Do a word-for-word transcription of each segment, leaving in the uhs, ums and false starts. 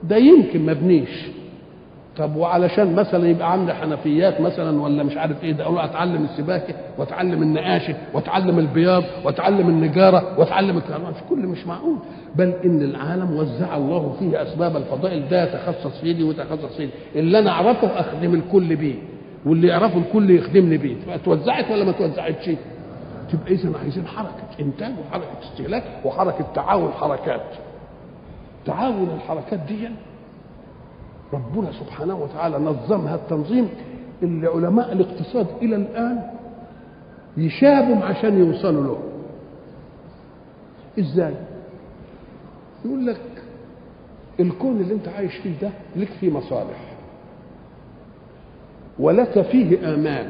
ده يمكن مبنيش. طب وعلشان مثلا يبقى عندي حنفيات مثلا ولا مش عارف ايه، ده اقول اتعلم السباكه واتعلم النقاشه واتعلم البياض واتعلم النجاره واتعلم الكلام، مش كل مش معقول. بل ان العالم وزع الله فيه اسباب الفضائل، ده يتخصص في دي ويتخصص في دي، اللي انا اعرفه اخدم الكل بيه واللي يعرفه الكل يخدمني بيه. فتوزعت ولا ما توزعتش؟ تبقى اذا عايزين حركه انتاج وحركه استهلاك وحركه تعاون حركات. تعاون الحركات دي ربنا سبحانه وتعالى نظمها التنظيم اللي علماء الاقتصاد الى الان يشابهم عشان يوصلوا له. ازاي؟ يقول لك الكون اللي انت عايش فيه ده لك فيه مصالح ولك فيه آمال.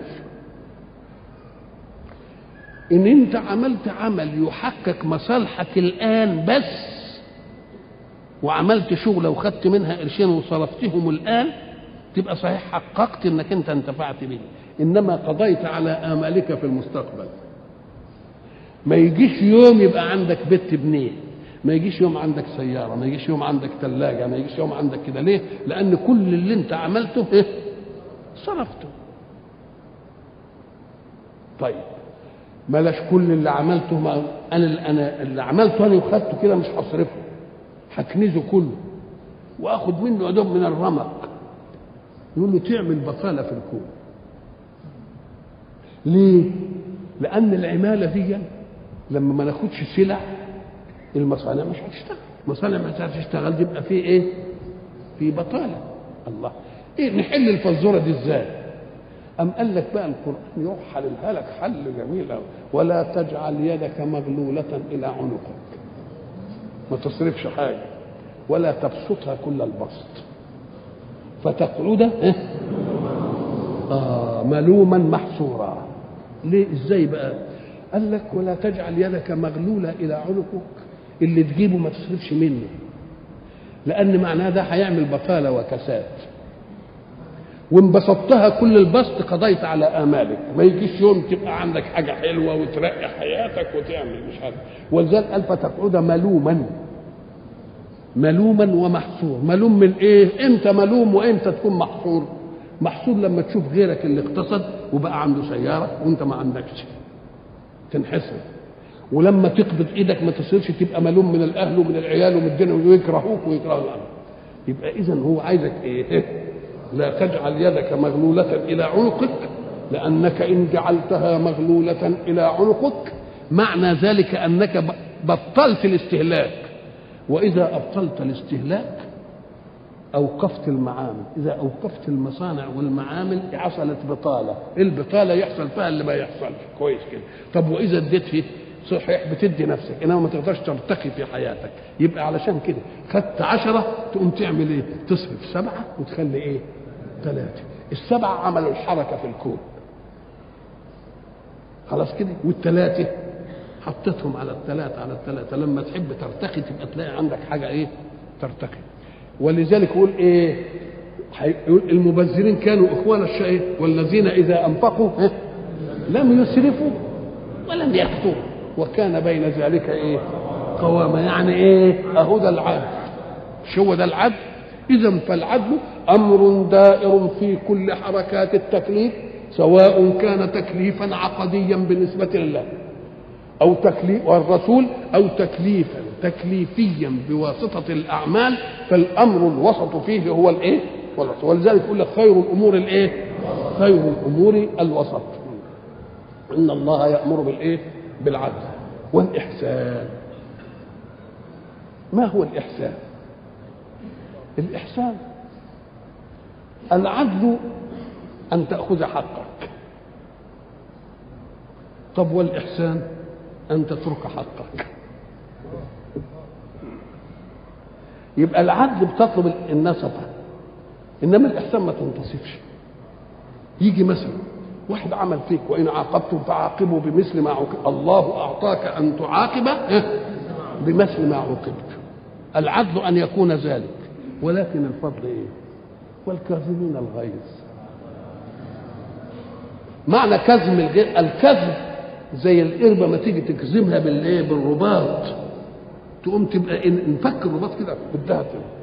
ان انت عملت عمل يحقق مصالحك الان بس، وعملت شغله وخدت منها قرشين وصرفتهم الان، تبقى صحيح حققت انك انت انتفعت به، انما قضيت على آمالك في المستقبل. ما يجيش يوم يبقى عندك بيت تبنيه، ما يجيش يوم عندك سيارة، ما يجيش يوم عندك ثلاجة، ما يجيش يوم عندك كده. ليه؟ لأن كل اللي انت عملته ايه؟ صرفته. طيب بلاش كل اللي عملته، ما انا انا اللي عملته انا وخدته كده مش هصرفه، هكنزه كله واخد منه ادوب من الرمق. يقول له تعمل بطاله في الكون. ليه؟ لان العماله دي لما ما ناخدش سلع المصانع مش هتشتغل، المصانع مش هتشتغل، يبقى في ايه؟ في بطاله. الله، ايه نحل الفزوره دي ازاي؟ أم قال لك بقى القرآن يروح حللها لك حل جميل أوي، ولا تجعل يدك مغلولة إلى عنقك، ما تصرفش حاجة، ولا تبسطها كل البسط فتقعد آه ملوما محسورا. ليه؟ ازاي بقى؟ قال لك ولا تجعل يدك مغلولة إلى عنقك، اللي تجيبه ما تصرفش منه، لأن معناه ده هيعمل بطالة وكساد، وان بسطتها كل البسط قضيت على آمالك. ما يجيش يوم تبقى عندك حاجة حلوة وترقي حياتك وتعمل مش عارف. ولذلك قال فتقعد ملوما، ملوما ومحصور. ملوم من ايه؟ امتى ملوم وامتى تكون محصور؟ محصور لما تشوف غيرك اللي اقتصد وبقى عنده سيارة وانت ما عندكش، تنحسر. ولما تقبض ايدك ما تصيرش تبقى ملوم من الاهل ومن العيال ومن الدنيا ويكرهوك ويكرهوا الامر. يبقى اذا هو عايزك ايه؟ لا تجعل يدك مغلولة إلى عنقك، لأنك إن جعلتها مغلولة إلى عنقك معنى ذلك أنك بطلت الاستهلاك. وإذا أبطلت الاستهلاك أوقفت المعامل، إذا أوقفت المصانع والمعامل حصلت بطالة. البطالة يحصل فيها اللي ما يحصلش. كويس كده. طب وإذا اديت فيه صحيح بتدي نفسك، انما ما تقدرش ترتقي في حياتك. يبقى علشان كده خدت عشرة تقوم تعمل ايه؟ تصرف سبعة وتخلي ايه؟ ثلاثة. السبعة عملوا الحركة في الكون خلاص كده، والثلاثة حطيتهم على الثلاثة على الثلاثة. لما تحب ترتقي تبقى تلاقي عندك حاجة ايه؟ ترتقي. ولذلك يقول ايه؟ يقول المبذرين كانوا اخوان الشيء والذين اذا انفقوا لم يسرفوا ولم يقتروا وكان بين ذلك ايه؟ قوامة. يعني ايه؟ اهو ده العدل. مش هو ده العدل؟ اذا فالعدل امر دائر في كل حركات التكليف، سواء كان تكليفا عقديا بالنسبة لله او تكليف والرسول او تكليفا تكليفيا بواسطة الاعمال، فالامر الوسط فيه هو الايه؟ والوسط. ولذلك يقول لك خير الامور الايه؟ خير الامور الوسط. ان الله يأمر بالايه؟ بالعدل والإحسان. ما هو الإحسان؟ الإحسان العدل أن تأخذ حقك. طب والإحسان أن تترك حقك. يبقى العدل بتطلب النصفة، إنما الإحسان ما تنتصفش. يجي مثلا واحد عمل فيك وإن عاقبتم فعاقبوا بمثل ما عوقب. الله أعطاك أن تعاقب بمثل ما عوقبت. العدل أن يكون ذلك، ولكن الفضل إيه؟ والكاظمين الغيظ. معنى كظم الغيظ، الكظم زي القربة ما تيجي تكظمها بالإيه؟ بالرباط، تقوم تبقى نفك الرباط كده بدها